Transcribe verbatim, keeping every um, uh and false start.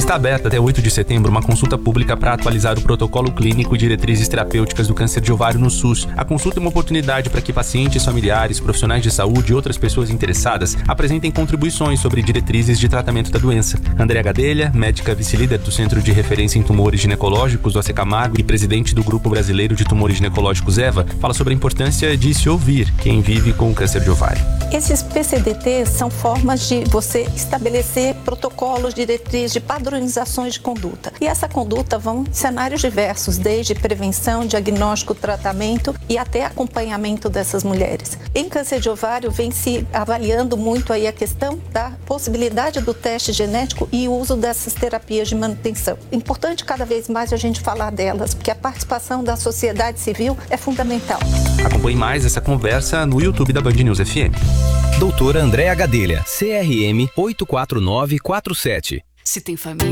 Está aberta até oito de setembro uma consulta pública para atualizar o protocolo clínico e diretrizes terapêuticas do câncer de ovário no SUS. A consulta é uma oportunidade para que pacientes, familiares, profissionais de saúde e outras pessoas interessadas apresentem contribuições sobre diretrizes de tratamento da doença. Andréa Gadelha, médica vice-líder do Centro de Referência em Tumores Ginecológicos, o A C Camargo, e presidente do Grupo Brasileiro de Tumores Ginecológicos, EVA, fala sobre a importância de se ouvir quem vive com câncer de ovário. Esses P C D Ts são formas de você estabelecer protocolos, diretrizes, de padronizações de conduta. E essa conduta vão em cenários diversos, desde prevenção, diagnóstico, tratamento e até acompanhamento dessas mulheres. Em câncer de ovário vem se avaliando muito aí a questão da possibilidade do teste genético e o uso dessas terapias de manutenção. Importante cada vez mais a gente falar delas, porque a participação da sociedade civil é fundamental. Acompanhe mais essa conversa no YouTube da Band News F M. Doutora Andréa Gadelha, C R M oito quatro nove quatro sete. Se tem família.